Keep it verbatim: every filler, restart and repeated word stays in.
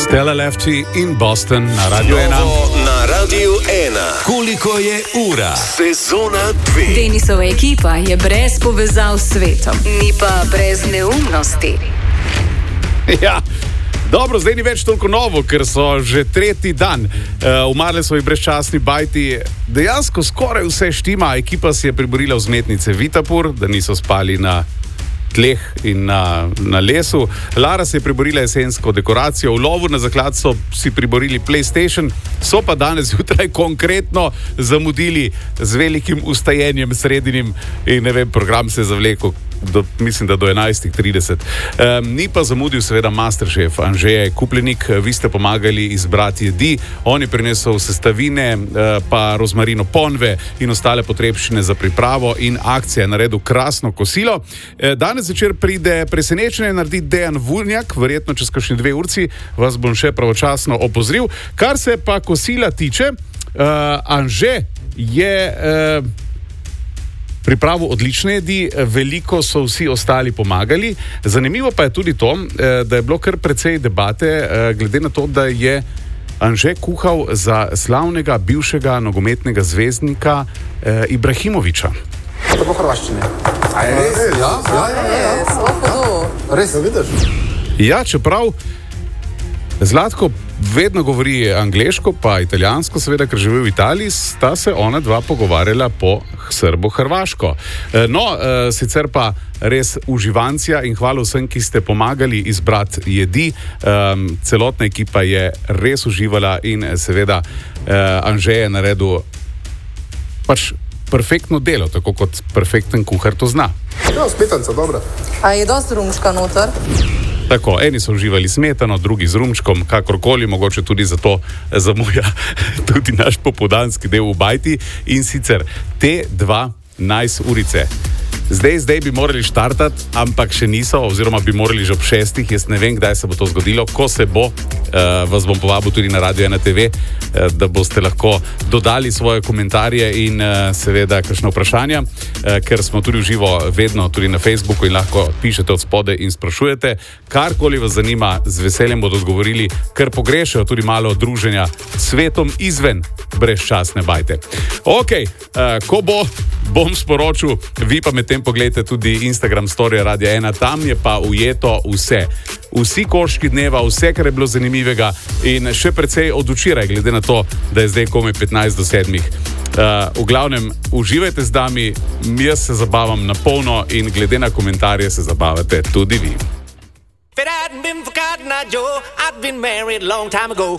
Stella Lefty in Boston na Radio ena. Na Radio ena. Koliko je ura? Sezona dve. Denisova ekipa je brez povezav s svetom, ni pa brez neumnosti. Ja. Dobro, zdaj ni več toliko novo, ker so že tretji dan. Uh, umrli so i brezčasni bajti. Dejansko skoraj vse štima. Ekipa si je priborila vzmetnice Vitapur, da niso spali na tleh in na, na lesu. Lara si je priborila jesensko dekoracijo. V lovu na zaklad so si priborili PlayStation. So pa danes jutraj konkretno zamudili z velikim ustajenjem sredinim in ne vem, program se je zavlekel. Do, mislim, da do enajstih trideset. Um, ni pa zamudil seveda Masterchef Anže Kupljenik. Vi ste pomagali izbrati jedi. On je prinesel sestavine, uh, pa rozmarino ponve in ostale potrebščine za pripravo in akcija je naredil krasno kosilo. Uh, danes večer pride presenečenje narediti Dejan Vunjak, verjetno čez kakšni dve urci vas bom še pravočasno opozoril. Kar se pa kosila tiče, uh, Anže je Uh, pripravo odlične jedi, veliko so vsi ostali pomagali. Zanimivo pa je tudi to, da je bilo kar precej debate, glede na to, da je Anže kuhal za slavnega bivšega nogometnega zvezdnika eh, Ibrahimovića. To po hrvaščini. A je res? Ja, ja, ja, ja, ja. Slovo. Res, vidiš? Ja, čeprav Zlatko vedno govori angleško, pa italijansko, seveda, ker živi v Italiji, sta se ona dva pogovarjala po srbo-hrvaško. No, sicer pa res uživancija in hvala vsem, ki ste pomagali izbrati jedi. Celotna ekipa je res uživala in seveda Anže je naredil pač perfektno delo, tako kot perfekten kuhar to zna. Ja, smetanca, dobra. A je dosti rumška noter? Tako, eni so uživali smetano, drugi z rumčkom, kakorkoli, mogoče tudi zato zamuja tudi naš popoldanski del v bajti. In sicer te dva nice urice. Zdaj, zdaj bi morali štartati, ampak še niso, oziroma bi morali že ob šestih. Jaz ne vem, kdaj se bo to zgodilo. Ko se bo, uh, vas bom povabil tudi na Radio ena te ve, uh, da boste lahko dodali svoje komentarje in uh, seveda kakšne vprašanja, uh, ker smo tudi v živo vedno tudi na Facebooku in lahko pišete od spode in sprašujete. Karkoli vas zanima, z veseljem bodo odgovorili, ker pogrešajo tudi malo druženja s svetom izven brezčasne bajte. Ok, uh, ko bo, bom sporočil, vi pa med tem pogledajte tudi Instagram story Radio ena, tam je pa ujeto vse. Vsi koščki dneva, vse, kar je bilo zanimivega in še precej od včeraj, glede na to, da je zdaj komaj petnajst do sedmih. Uh, v glavnem, uživajte z nami, jaz se zabavam na polno in glede na komentarje se zabavate tudi vi. If it hadn't been for Cotton Eye Joe, I'd been married a long time ago.